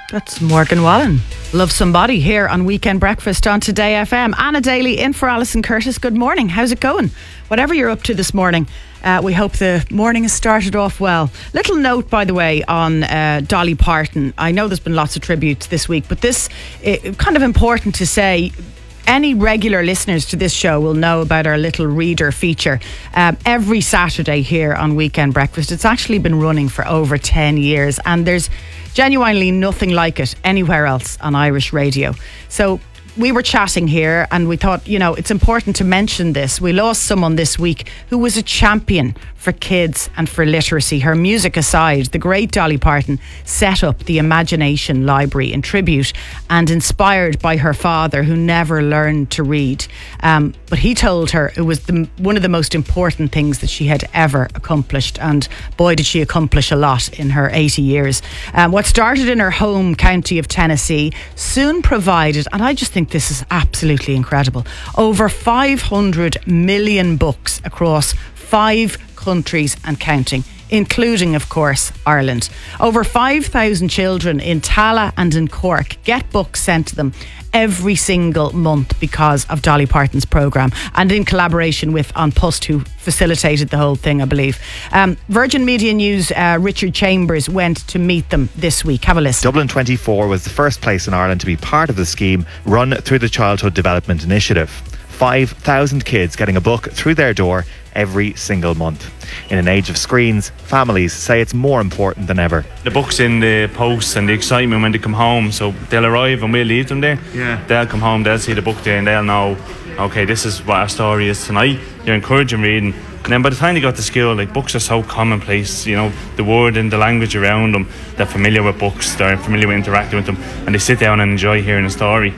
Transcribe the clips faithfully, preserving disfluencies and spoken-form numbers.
That's Morgan Wallen. Love Somebody here on Weekend Breakfast on Today F M. Anna Daly in for Alison Curtis. Good morning. How's it going? Whatever you're up to this morning, uh, we hope the morning has started off well. Little note, by the way, on uh, Dolly Parton. I know there's been lots of tributes this week, but this is kind of important to say. Any regular listeners to this show will know about our little reader feature um, every Saturday here on Weekend Breakfast. It's actually been running for over ten years, and there's genuinely nothing like it anywhere else on Irish radio. So we were chatting here and we thought, you know, it's important to mention this. We lost someone this week who was a champion for kids and for literacy. Her music aside, the great Dolly Parton set up the Imagination Library in tribute and inspired by her father, who never learned to read. Um, but he told her it was the, one of the most important things that she had ever accomplished. And boy, did she accomplish a lot in her eighty years. Um, what started in her home county of Tennessee soon provided, and I just think this is absolutely incredible, over five hundred million books across five countries and counting, including, of course, Ireland. Over five thousand children in Tala and in Cork get books sent to them every single month because of Dolly Parton's programme, and in collaboration with An Post, who facilitated the whole thing, I believe. Um, Virgin Media News' uh, Richard Chambers went to meet them this week. Have a listen. Dublin twenty-four was the first place in Ireland to be part of the scheme run through the Childhood Development Initiative. five thousand kids getting a book through their door every single month. In an age of screens, families say it's more important than ever. The book's in the post and the excitement when they come home, so they'll arrive and we'll leave them there. Yeah. They'll come home, they'll see the book there and they'll know, okay, this is what our story is tonight. You're encouraging reading. And then by the time they got to school, like, books are so commonplace, you know, the word and the language around them, they're familiar with books, they're familiar with interacting with them, and they sit down and enjoy hearing a story.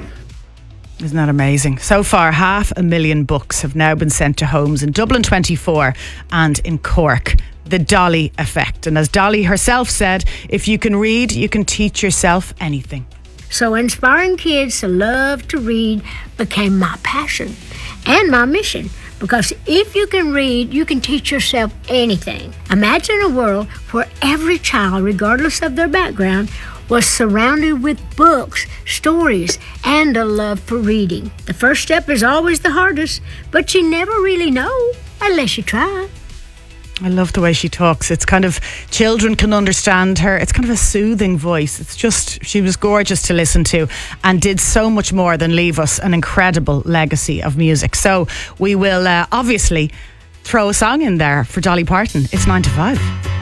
Isn't that amazing? So far, half a million books have now been sent to homes in Dublin twenty-four and in Cork. The Dolly effect. And as Dolly herself said, if you can read, you can teach yourself anything. So inspiring kids to love to read became my passion and my mission. Because if you can read, you can teach yourself anything. Imagine a world where every child, regardless of their background, was surrounded with books, stories, and a love for reading. The first step is always the hardest, but you never really know unless you try. I love the way she talks. It's kind of, children can understand her. It's kind of a soothing voice. It's just, she was gorgeous to listen to and did so much more than leave us an incredible legacy of music. So we will uh, obviously throw a song in there for Dolly Parton. It's nine to five.